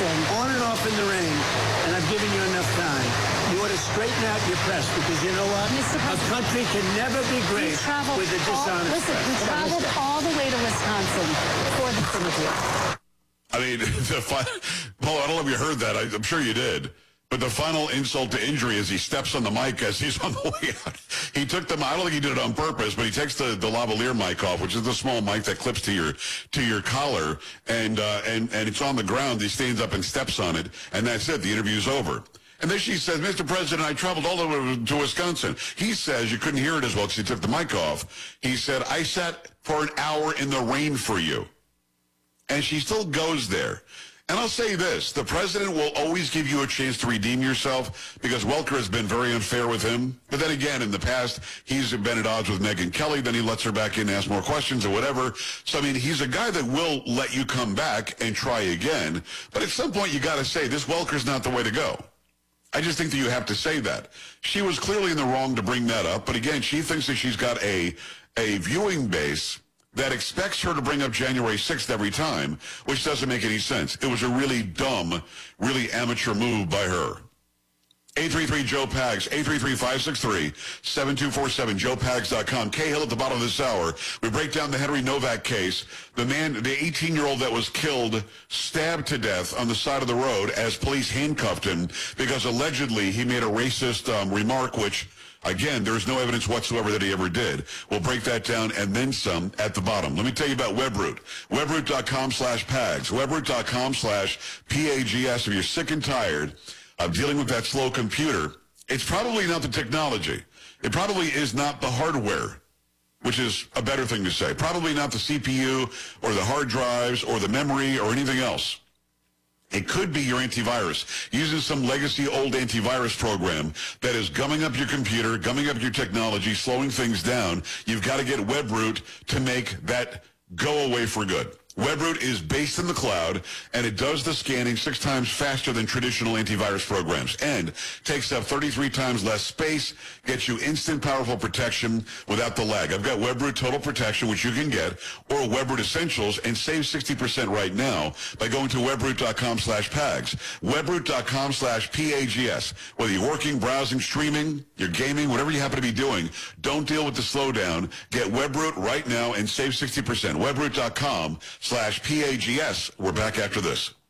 Wisconsin. On and off in the rain, and I've given you enough time. You ought to straighten out your press, because you know what? A country can never be great with a dishonest press. Listen, we traveled all the way to Wisconsin for this interview. I mean, Paul, I don't know if you heard that. I'm sure you did. But the final insult to injury is he steps on the mic as he's on the way out. He took them. I don't think he did it on purpose, but he takes the lavalier mic off, which is the small mic that clips to your collar, and it's on the ground. He stands up and steps on it, and that's it. The interview's over. And then she says, Mr. President, I traveled all the way to Wisconsin. He says, you couldn't hear it as well because he took the mic off. He said, I sat for an hour in the rain for you. And she still goes there. And I'll say this, the president will always give you a chance to redeem yourself because Welker has been very unfair with him. But then again, in the past, he's been at odds with Megyn Kelly. Then he lets her back in and ask more questions or whatever. So, I mean, he's a guy that will let you come back and try again. But at some point, you got to say, this Welker's not the way to go. I just think that you have to say that. She was clearly in the wrong to bring that up. But again, she thinks that she's got a viewing base that expects her to bring up January 6th every time, which doesn't make any sense. It was a really dumb, really amateur move by her. 833-JOE-PAGS, 833-563-7247, joepags.com. Cahill at the bottom of this hour. We break down the Henry Novak case. The 18-year-old that was killed, stabbed to death on the side of the road as police handcuffed him because allegedly he made a racist remark, which, again, there's no evidence whatsoever that he ever did. We'll break that down and then some at the bottom. Let me tell you about Webroot. Webroot.com/PAGS. Webroot.com/PAGS. If you're sick and tired of dealing with that slow computer, it's probably not the technology. It probably is not the hardware, which is a better thing to say. Probably not the CPU or the hard drives or the memory or anything else. It could be your antivirus, using some legacy old antivirus program that is gumming up your computer, gumming up your technology, slowing things down. You've got to get Webroot to make that go away for good. Webroot is based in the cloud, and it does the scanning 6 times faster than traditional antivirus programs, and takes up 33 times less space, gets you instant powerful protection without the lag. I've got Webroot Total Protection, which you can get, or Webroot Essentials, and save 60% right now by going to webroot.com/PAGS. Webroot.com/PAGS. Whether you're working, browsing, streaming, you're gaming, whatever you happen to be doing, don't deal with the slowdown. Get Webroot right now and save 60%. Webroot.com/PAGS. We're back after this.